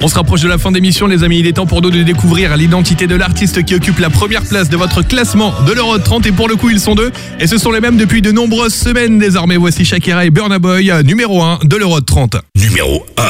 On se rapproche de la fin d'émission les amis, il est temps pour nous de découvrir l'identité de l'artiste qui occupe la première place de votre classement de l'Euro 30 et pour le coup ils sont deux et ce sont les mêmes depuis de nombreuses semaines désormais. Voici Shakira et Burna Boy, numéro 1 de l'Euro 30. Numéro 1.